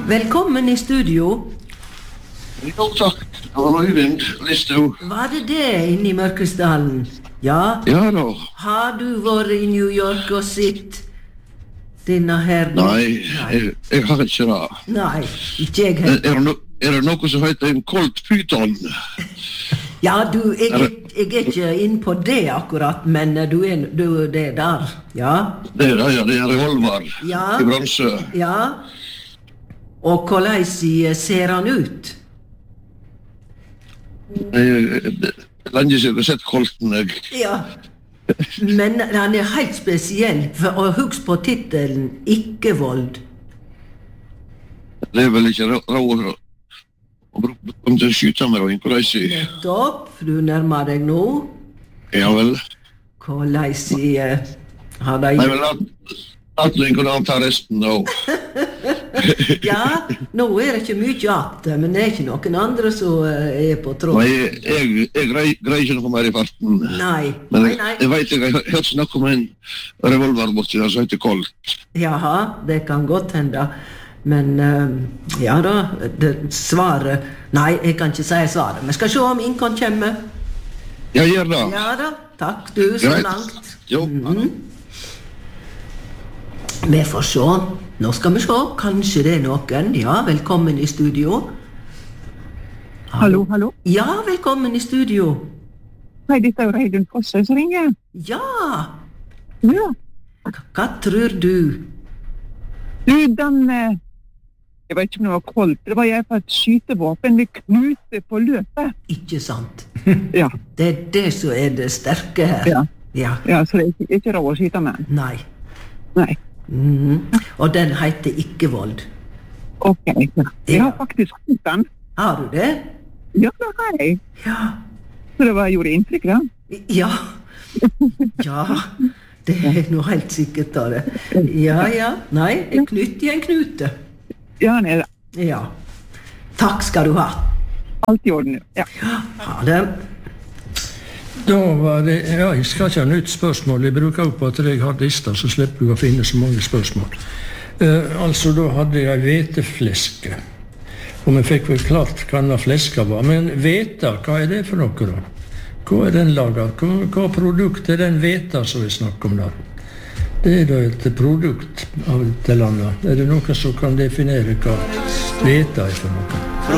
Velkommen i studio. Jo, takk. Det var Øyvind Listhaug. Var det inne i Mørkesdalen? Ja. Ja da. Har du vært i New York og sett denne her? Nei, jeg har ikke det. Nei, ikke jeg heller. Er det noe som heter en Colt Python? Ja, jeg er ikke inn på det akkurat, men du er det der, ja? Det er revolver Ja. i bronse. Ja. Og hvordan ser han ut? Lenge siden jeg har sett Colten, jeg. Ja, men han er helt spesiell, og husk på titelen Ikke vold. Det er vel ikke råd om til å skyte med og hvordan jeg... Nettopp, du nærmer deg nå. Ja vel. Hvordan har de... Nei vel, at du kunne anta resten da. Ja, nå er det ikke mye at, men det er ikke noen andre som er på tråd. Nei, jeg greier ikke noe mer i farten. Nei, Men nei. jeg vet jeg har hørt snakke om en revolver borti der som heter Colt. Jaha, det kan godt hende. Men ja da, svaret... Nei, jeg kan ikke si svaret. Men skal se om Inkon kommer. Ja, gjør det. Ja da, takk du, så Greit. langt. Jo. Vi får se. Nå skal vi se. Kanskje det er noen. Ja, velkommen i studio. Hallo, hallo. Ja, velkommen i studio. Nei, dette er jo Reidun Fosse som ringer. Ja, Ja. hva tror du? Du, jeg vet ikke om det var Colt, det var jeg på et skytevåpen ved Knute på løpet. Ikke sant? Ja, Det er det som er det sterke her. Ja. Ja. ja, så det er ikke råd å skyte med. Nei. Nei, Og den heter Ikke vold. ok. Ja. Jeg har faktisk skutt den. Har du det? Ja, det har jeg. Ja. Så det gjorde inntrykk, da. Ja. Ja. Det er noe helt sikkert av det. Ja, ja. Nei, en knut i en knute. Ja, han er det. Ja. Takk skal du ha. Alt i orden. Ja. Ha det. Da var det, ja, jeg skal ikke ha nytt spørsmål. Jeg bruker opp at jeg har lister, så slipper du å finne så mange spørsmål. Altså, da hadde jeg hvetefleske. Og vi fikk vel klart hva denne fleska var. Men hveta, hva er det for noe da? Hva er den laget? Hva produkt er den hveta som vi snakker om der? Det er da et produkt av et eller annet. Er det noen som kan definere hva hveta er for noe?